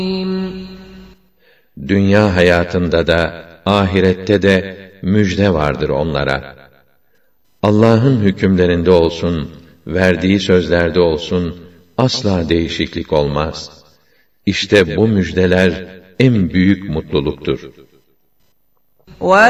Dünya hayatında da, ahirette de müjde vardır onlara. Allah'ın hükümlerinde olsun, verdiği sözlerde olsun, asla değişiklik olmaz. İşte bu müjdeler en büyük mutluluktur.